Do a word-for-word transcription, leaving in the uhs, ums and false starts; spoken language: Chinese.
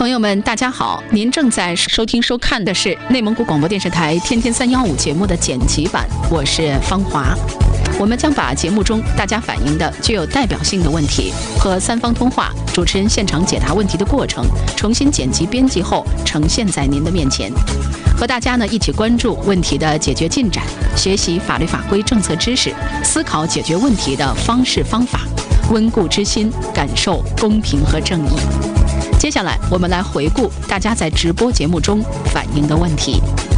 朋友们，大家好！您正在收听收看的是内蒙古广播电视台《天天三幺五》节目的剪辑版，我是方华。我们将把节目中大家反映的具有代表性的问题和三方通话主持人现场解答问题的过程重新剪辑编辑后呈现在您的面前，和大家呢一起关注问题的解决进展，学习法律法规政策知识，思考解决问题的方式方法，温故知新，感受公平和正义。接下来我们来回顾大家在直播节目中反映的问题。